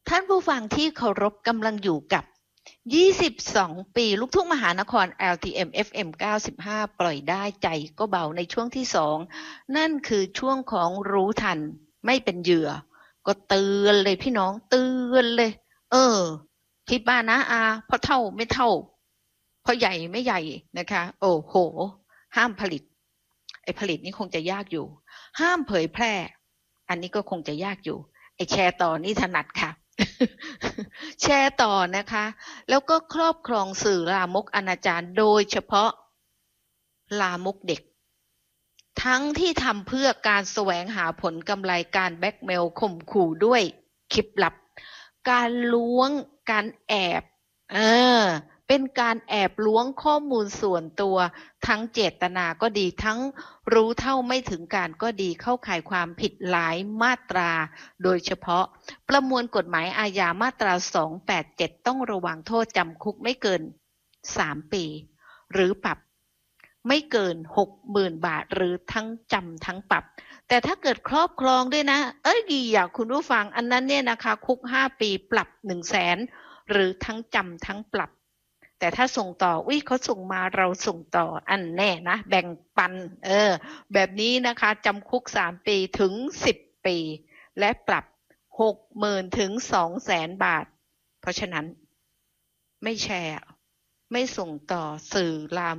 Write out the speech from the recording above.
ท่านผู้ฟังที่เคารพกำลังอยู่กับ22ปีลูกทุ่งมหานคร LTM FM 95ปล่อยได้ใจก็เบาในช่วงที่2นั่นคือช่วงของรู้ทันไม่เป็นเหยื่อก็เตือนเลยพี่น้องเตือนเลยคิดบ้านะเพราะเท่าไม่เท่าเพราะใหญ่ไม่ใหญ่นะคะโอ้โหห้ามผลิตผลิตนี่คงจะยากอยู่ห้ามเผยแพร่อันนี้ก็คงจะยากอยู่แชร์ต่อนี่ถนัดค่ะ แชร์ต่อนะคะแล้วก็ครอบครองสื่อลามกอนาจารโดยเฉพาะลามกเด็กทั้งที่ทำเพื่อการแสวงหาผลกำไรการแบล็กเมลข่มขู่ด้วยคลิปลับการล้วงการแอบเป็นการแอบล้วงข้อมูลส่วนตัวทั้งเจตนาก็ดีทั้งรู้เท่าไม่ถึงการก็ดีเข้าข่ายความผิดหลายมาตราโดยเฉพาะประมวลกฎหมายอาญามาตรา287ต้องระวังโทษจำคุกไม่เกิน3ปีหรือปรับไม่เกิน 60,000 บาทหรือทั้งจำทั้งปรับแต่ถ้าเกิดครอบครองด้วยนะดีอ่ะคุณผู้ฟังอันนั้นเนี่ยนะคะคุก5ปีปรับ 100,000 หรือทั้งจำทั้งปรับแต่ถ้าส่งต่อเขาส่งมาเราส่งต่ออันแน่นะแบ่งปันแบบนี้นะคะจำคุก3ปีถึง10ปีและปรับ 60,000 ถึง 200,000 บาทเพราะฉะนั้นไม่แชร์ไม่ส่งต่อสื่อลาม